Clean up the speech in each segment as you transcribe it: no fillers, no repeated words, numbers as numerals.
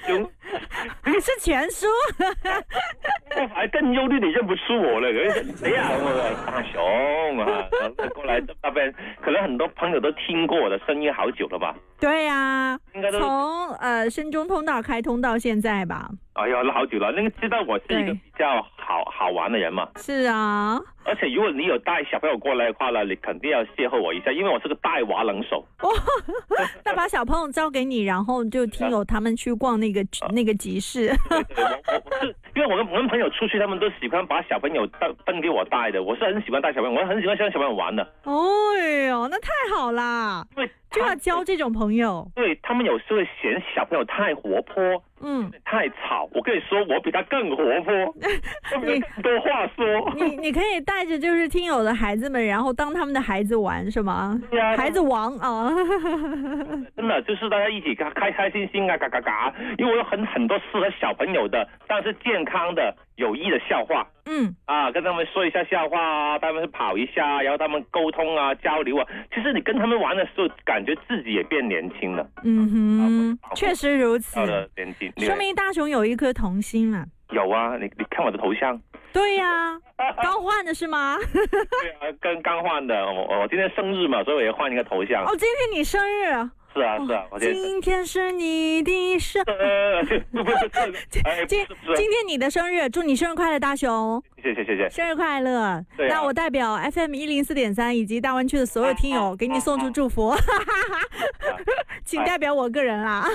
熊。 是全书。 我还更忧虑你认不出我了。哎呀，我大雄啊，过来那边，可能很多朋友都听过我的声音好久了吧？ 对呀， 应该都从深中通道开通到现在吧。 哎呀，那好久了。那个知道我是一个比较好玩的人嘛？ 是啊。 而且如果你有带小朋友过来的话呢，你肯定要邂逅我一下，因为我是个带娃能手。 哦，那把小朋友交给你，然后就听友他们去逛那个集市。 对，我是因为我跟朋友出去，他们都喜欢把小朋友登给我带的。我是很喜欢带小朋友，我很喜欢小朋友玩的。 哎呦，那太好啦！ 因为就要交这种朋友。 对，他们有时候会嫌小朋友太活泼，太吵。我跟你说，我比他更活泼，我比他更多话说。 你可以带着就是听友的孩子们，然后当他们的孩子玩，是吗？ 对啊， 孩子王啊！ 真的就是大家一起开开心心啊，嘎嘎嘎！因为我有很多适合小朋友的，但是健康的、有益的笑话。跟他们说一下笑话啊，他们跑一下，然后他们沟通啊、交流啊。其实你跟他们玩的时候，感觉自己也变年轻了。 确实如此。说明大雄有一颗童心了。 有啊，你看我的头像。 对呀，刚换的是吗？ 对啊，刚换的。我今天生日嘛，所以我也换一个头像。 哦，今天你生日。 是啊， 今天是你的生日。今天你的生日，祝你生日快乐，大雄。 谢谢，生日快乐。那我代表 FM104.3 以及大湾区的所有听友给你送出祝福。请代表我个人啦。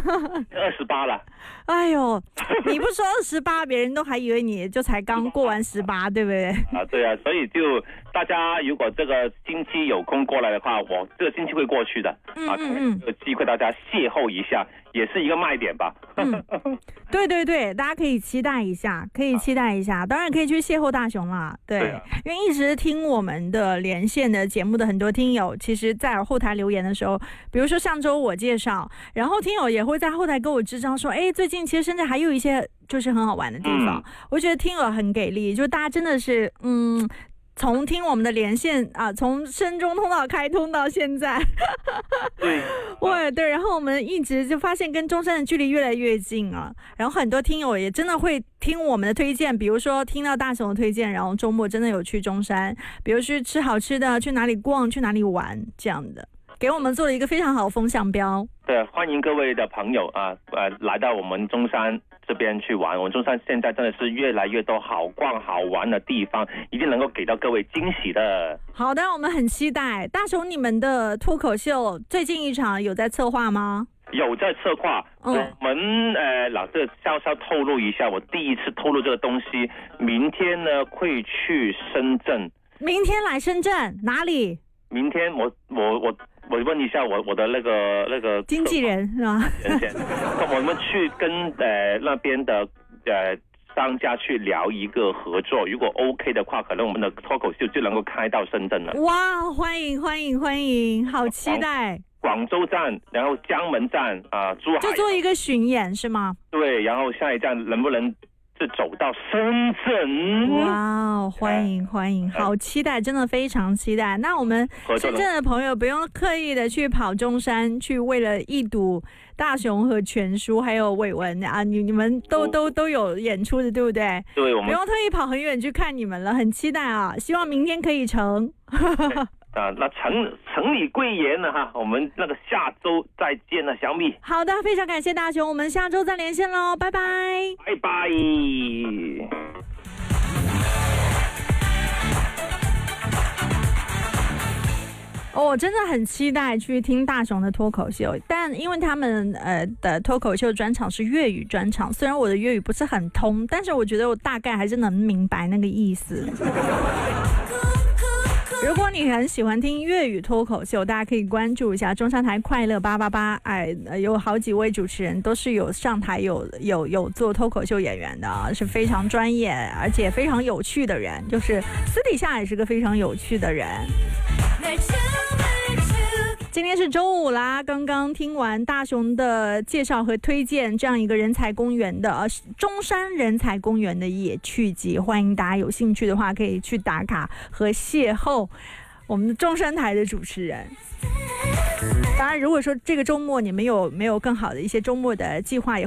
28了。 哎呦，你不说28，别人都还以为你就才刚过完18，对不对？ 对啊，所以就大家如果这个星期有空过来的话，我这个星期会过去的。这个机会大家邂逅一下，也是一个卖点吧。 对，大家可以期待一下，当然可以去邂逅大雄啦。对，因为一直听我们的连线的节目的很多听友，其实在后台留言的时候，比如说上周我介绍，然后听友也会在后台跟我支招说，最近其实深圳还有一些就是很好玩的地方。我觉得听友很给力，就大家真的是从听我们的连线啊，从深中通道开通到现在，对，然后我们一直就发现跟中山的距离越来越近啊。然后很多听友也真的会听我们的推荐，比如说听到大雄的推荐，然后周末真的有去中山，比如去吃好吃的，去哪里逛，去哪里玩这样的，给我们做了一个非常好的风向标。 对，欢迎各位的朋友来到我们中山这边去玩。我们中山现在真的是越来越多好逛好玩的地方，一定能够给到各位惊喜的。 好的，我们很期待。大雄，你们的脱口秀最近一场有在策划吗？ 有在策划。我们这稍稍透露一下，我第一次透露这个东西。明天呢会去深圳。 明天来深圳哪里？ 明天我问一下我的那个经纪人是吧？ 我们去跟那边的商家去聊一个合作，如果 OK 的话，可能我们的脱口秀就能够开到深圳了。 哇，欢迎，好期待！ 广州站，然后江门站珠海， 就做一个巡演是吗？ 对，然后下一站能不能就走到深圳？ 哇，欢迎，好期待，真的非常期待。那我们深圳的朋友不用刻意的去跑中山，去为了一睹大雄和全叔还有伟文啊，你们都有演出的，对不对？ 对，我们不用特意跑很远去看你们了，很期待啊！希望明天可以成。 那承你贵言了哈，我们那个下周再见了，小米。 好的，非常感谢大雄，我们下周再连线喽，拜拜。 拜拜。 我真的很期待去听大雄的脱口秀，但因为他们的脱口秀专场是粤语专场，虽然我的粤语不是很通，但是我觉得我大概还是能明白那个意思。如果你很喜欢听粤语脱口秀，大家可以关注一下中山台快乐888，有好几位主持人都是有上台有做脱口秀演员的啊，是非常专业而且非常有趣的人，就是私底下也是个非常有趣的人。今天是周五啦，刚刚听完大雄的介绍和推荐这样一个人才公园的中山人才公园的野趣集，欢迎大家有兴趣的话可以去打卡和邂逅我们的中山台的主持人。当然如果说这个周末你们有没有更好的一些周末的计划，也